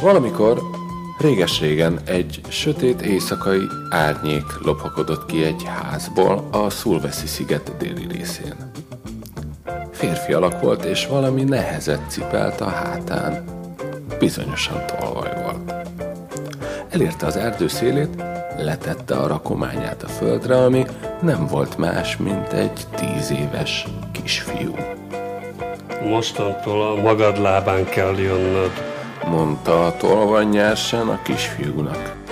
valamikor, réges-régen egy sötét éjszakai árnyék lophakodott ki egy házból a Sulawesi-sziget déli részén. Férfi alak volt, és valami nehezet cipelt a hátán. Bizonyosan tolvaj volt. Elérte az erdő szélét, letette a rakományát a földre, ami nem volt más, mint egy 10 éves kisfiú. Mostantól a magad lábán kell jönnöd, mondta a tolvaj nyersen a kisfiúnak.